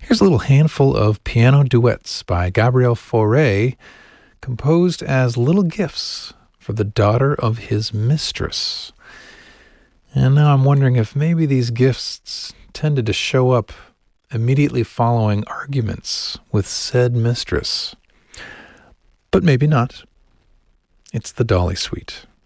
Here's a little handful of piano duets by Gabriel Fauré, composed as little gifts for the daughter of his mistress. And now I'm wondering if maybe these gifts tended to show up immediately following arguments with said mistress. But maybe not. It's the Dolly Suite.